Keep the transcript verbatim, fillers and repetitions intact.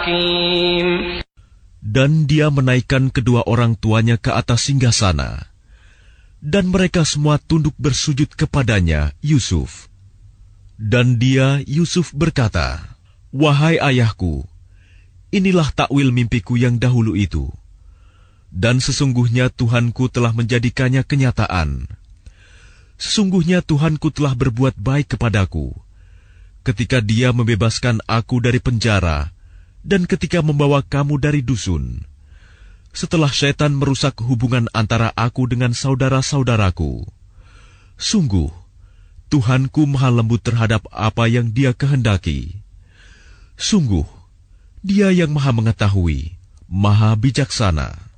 Dan dia menaikkan kedua orang tuanya ke atas singgasana, dan mereka semua tunduk bersujud kepadanya, Yusuf. Dan dia, Yusuf, berkata, "Wahai ayahku, inilah takwil mimpiku yang dahulu itu. Dan sesungguhnya Tuhanku telah menjadikannya kenyataan. Sesungguhnya Tuhanku telah berbuat baik kepadaku, ketika Dia membebaskan aku dari penjara, dan ketika membawa kamu dari dusun, setelah syaitan merusak hubungan antara aku dengan saudara-saudaraku. Sungguh, Tuhanku maha lembut terhadap apa yang Dia kehendaki. Sungguh, Dia yang maha mengetahui, maha bijaksana."